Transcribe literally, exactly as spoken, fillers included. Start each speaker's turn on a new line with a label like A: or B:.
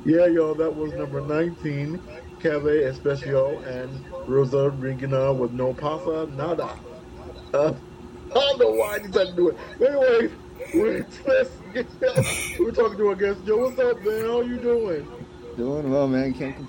A: Yeah, y'all, that was number nineteen, Cave Especial, and Rosa Regina with No Pasa Nada. Uh, I don't know why I decided to do it. But anyways, we're, let's get, we're talking to our guest. Joe, what's up, man? How you doing?
B: Doing well, man. Can't